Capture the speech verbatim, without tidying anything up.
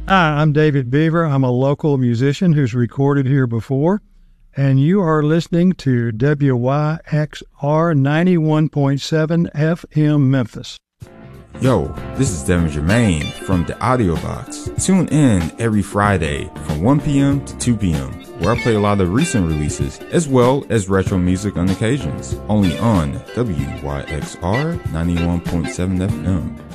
Hi, I'm David Beaver. I'm a local musician who's recorded here before, and you are listening to W Y X R ninety-one point seven F M Memphis. Yo, this is Devin Germain from The Audio Box. Tune in every Friday from one p.m. to two p.m., where I play a lot of recent releases as well as retro music on occasions, only on W Y X R ninety-one point seven F M.